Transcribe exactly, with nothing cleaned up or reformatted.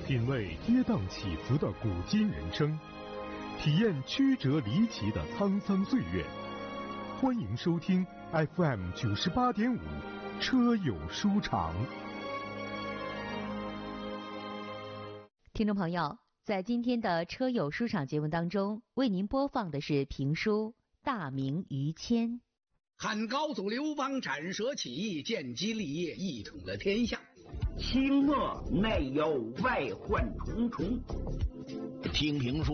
品味跌宕起伏的古今人生，体验曲折离奇的沧桑岁月。欢迎收听 F M 九十八点五车友书场。 听众朋友，在今天的车友书场节目当中，为您播放的是评书《大明于谦》。 汉高祖刘邦斩蛇起义，建基立业，一统了天下。 清末内忧外患重重。 听评书